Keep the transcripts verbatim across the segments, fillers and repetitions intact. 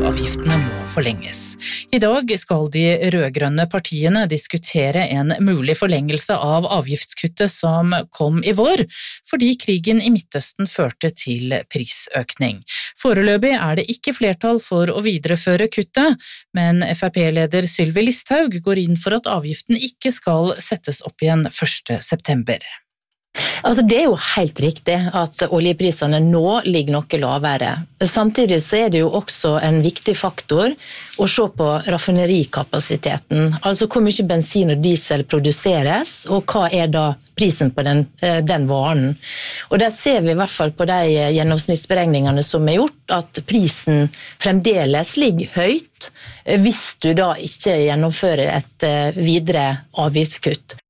drivstoffavgiftene må forlenges. I dag skal de rødgrønne partiene diskutere en mulig forlengelse av avgiftskuttet som kom i vår, fordi krigen i Midtøsten førte til prisøkning. Foreløpig er det ikke flertall for å videreføre kuttet, men F R P-leder Sylvi Listhaug går inn for at avgiften ikke skal settes opp igjen første september. Altså det er jo helt riktig at oljeprisene nå ligger noe lavere. Samtidig så er det jo også en viktig faktor å se på raffinerikapasiteten. Altså hvor mye bensin og diesel produseres, og hva er da prisen på den, den varen. Og der ser vi i hvert fall på de gjennomsnittsberegningene som er gjort, at prisen fremdeles ligger høyt, hvis du da ikke gjennomfører et videre avgiftskutt.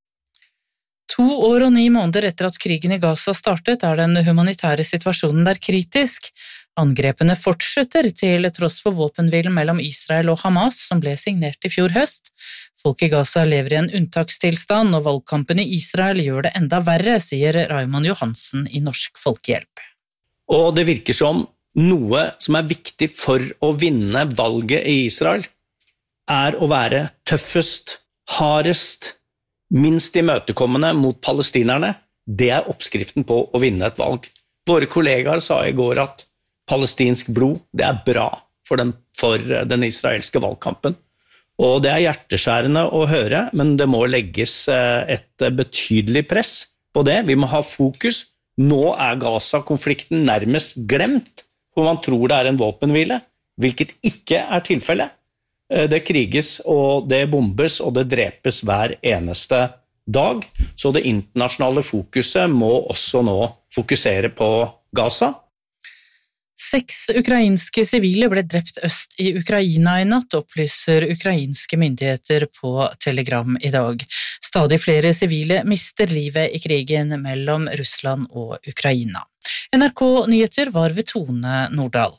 To år og ni måneder etter at krigen i Gaza startet, er den humanitære situasjonen der kritisk. Angrepene fortsetter til tross for våpenhvilen mellom Israel og Hamas, som ble signert i fjor høst. Folk i Gaza lever i en unntakstilstand, og valgkampen i Israel gjør det enda verre, sier Raymond Johansen i Norsk Folkehjelp. Og det virker som noe som er viktig for å vinne valget i Israel, er å være tøffest, hardest, minst imøtekommende mot palestinerne. Det er oppskriften på å vinne et valg. Våre kollegaer sa i går at palestinsk blod, det er bra for den, for den israelske valgkampen. Og det er hjerteskjærende å høre, men det må legges et betydelig press på det. Vi må ha fokus. Nå er Gaza-konflikten nærmest glemt, for man tror det er en våpenhvile, hvilket ikke er tilfellet. Det kriges, og det bombes, og det drepes hver eneste dag. Så det internasjonale fokuset må også nå fokusere på Gaza. Seks ukrainske sivile ble drept øst i Ukraina i natt, opplyser ukrainske myndigheter på Telegram i dag. Stadig flere sivile mister livet i krigen mellom Russland og Ukraina. N R K Nyheter var ved Tone Nordahl.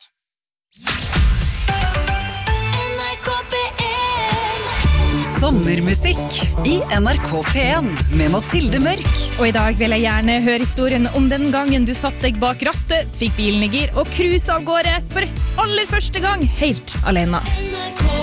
Sommermusikk i N R K P en med Mathilde Mørk. Og i dag vil jeg gjerne høre historien om den gangen du satt deg bak rattet, fikk bilen i gir og cruise av gårde for aller første gang helt alene.